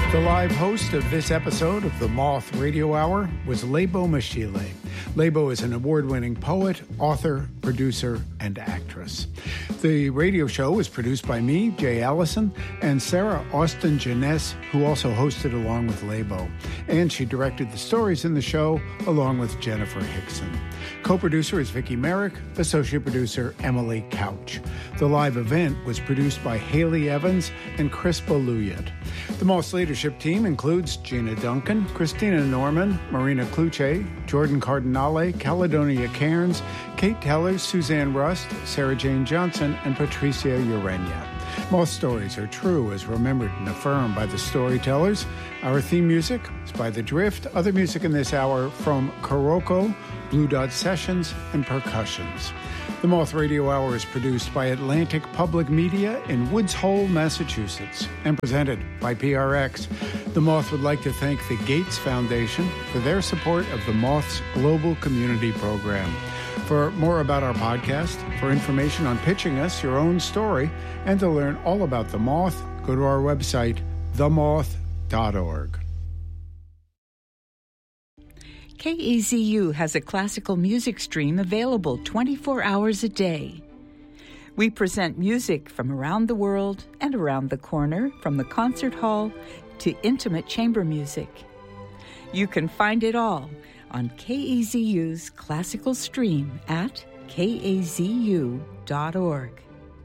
The live host of this episode of the Moth Radio Hour was Lebo Mashile. Lebo is an award-winning poet, author, producer, and actress. The radio show was produced by me, Jay Allison, and Sarah Austin Janess, who also hosted along with Lebo. And she directed the stories in the show along with Jennifer Hickson. Co-producer is Vicki Merrick, associate producer Emily Couch. The live event was produced by Haley Evans and Chris Baluyat. The Moss leadership team includes Gina Duncan, Christina Norman, Marina Kluche, Jordan Cardinale, Caledonia Cairns, Kate Tellers, Suzanne Rust, Sarah Jane Johnson, and Patricia Urenia. Moth stories are true as remembered and affirmed by the storytellers. Our theme music is by The Drift. Other music in this hour from Kuroko, Blue Dot Sessions, and Percussions. The Moth Radio Hour is produced by Atlantic Public Media in Woods Hole, Massachusetts, and presented by PRX. The Moth would like to thank the Gates Foundation for their support of the Moth's Global Community Program. For more about our podcast, for information on pitching us your own story, and to learn all about The Moth, go to our website, themoth.org. KEZU has a classical music stream available 24 hours a day. We present music from around the world and around the corner, from the concert hall to intimate chamber music. You can find it all on KEZU's classical stream at kazu.org.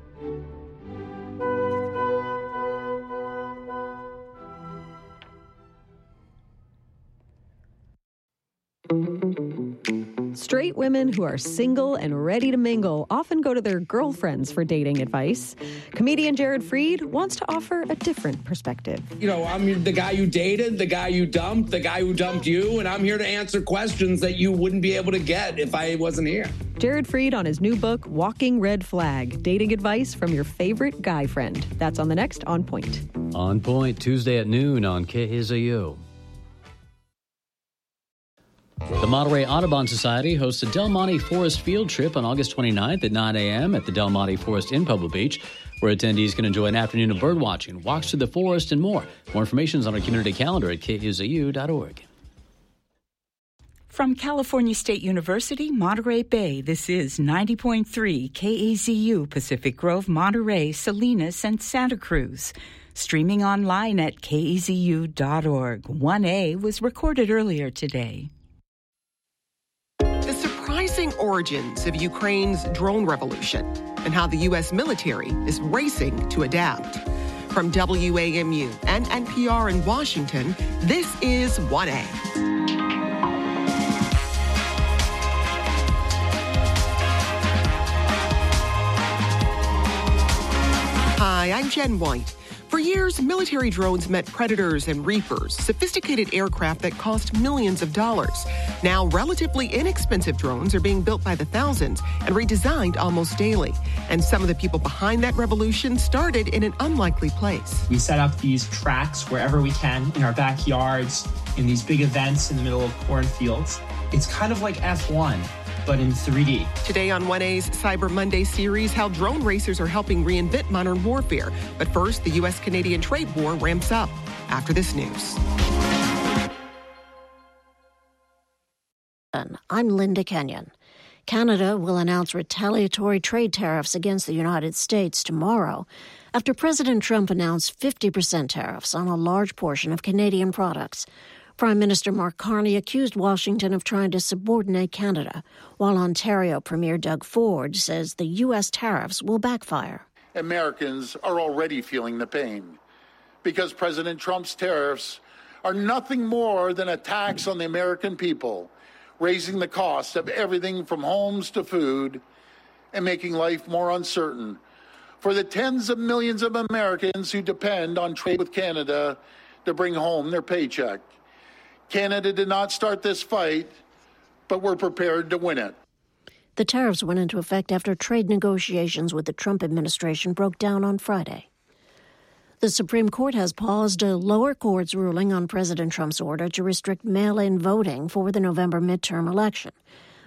Straight women who are single and ready to mingle often go to their girlfriends for dating advice. Comedian Jared Freed wants to offer a different perspective. You know, I'm the guy you dated, the guy you dumped, the guy who dumped you, and I'm here to answer questions that you wouldn't be able to get if I wasn't here. Jared Freed on his new book, Walking Red Flag, Dating Advice from Your Favorite Guy Friend. That's on the next On Point. On Point, Tuesday at noon on KHZU. The Monterey Audubon Society hosts a Del Monte Forest field trip on August 29th at 9 a.m. at the Del Monte Forest in Pebble Beach, where attendees can enjoy an afternoon of birdwatching, walks through the forest, and more. More information is on our community calendar at khuzu.org. From California State University, Monterey Bay, this is 90.3 KAZU, Pacific Grove, Monterey, Salinas, and Santa Cruz. Streaming online at kzu.org. 1A was recorded earlier today. The surprising origins of Ukraine's drone revolution and how the U.S. military is racing to adapt. From WAMU and NPR in Washington, this is 1A. Hi, I'm Jen White. For years, military drones met Predators and Reapers, sophisticated aircraft that cost millions of dollars. Now, relatively inexpensive drones are being built by the thousands and redesigned almost daily. And some of the people behind that revolution started in an unlikely place. We set up these tracks wherever we can, in our backyards, in these big events in the middle of cornfields. It's kind of like F1. But in 3D. Today on 1A's Cyber Monday series, how drone racers are helping reinvent modern warfare. But first, the U.S.-Canadian trade war ramps up after this news. I'm Linda Kenyon. Canada will announce retaliatory trade tariffs against the United States tomorrow after President Trump announced 50% tariffs on a large portion of Canadian products. Prime Minister Mark Carney accused Washington of trying to subordinate Canada, while Ontario Premier Doug Ford says the U.S. tariffs will backfire. Americans are already feeling the pain because President Trump's tariffs are nothing more than a tax on the American people, raising the cost of everything from homes to food and making life more uncertain for the tens of millions of Americans who depend on trade with Canada to bring home their paycheck. Canada did not start this fight, but we're prepared to win it. The tariffs went into effect after trade negotiations with the Trump administration broke down on Friday. The Supreme Court has paused a lower court's ruling on President Trump's order to restrict mail-in voting for the November midterm election.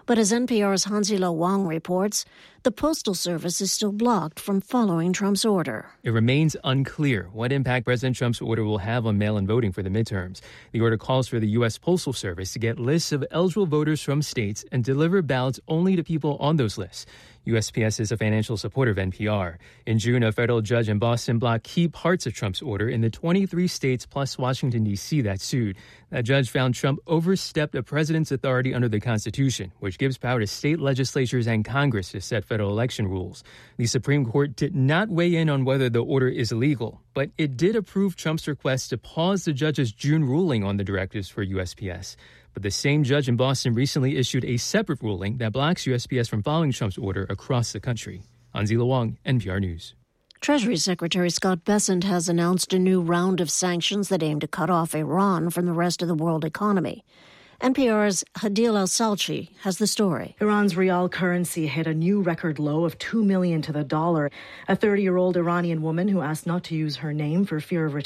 But as NPR's Hansi-Lo Wang reports, the Postal Service is still blocked from following Trump's order. It remains unclear what impact President Trump's order will have on mail-in voting for the midterms. The order calls for the U.S. Postal Service to get lists of eligible voters from states and deliver ballots only to people on those lists. USPS is a financial supporter of NPR. In June, a federal judge in Boston blocked key parts of Trump's order in the 23 states plus Washington, D.C. that sued. That judge found Trump overstepped a president's authority under the Constitution, which gives power to state legislatures and Congress to set federal election rules. The Supreme Court did not weigh in on whether the order is illegal, but it did approve Trump's request to pause the judge's June ruling on the directives for USPS. But the same judge in Boston recently issued a separate ruling that blocks USPS from following Trump's order across the country. Hansi-Lo Wang, NPR News. Treasury Secretary Scott Bessent has announced a new round of sanctions that aim to cut off Iran from the rest of the world economy. NPR's Hadil Al-Salchi has the story. Iran's rial currency hit a new record low of $2 million to the dollar. A 30-year-old Iranian woman who asked not to use her name for fear of retaliation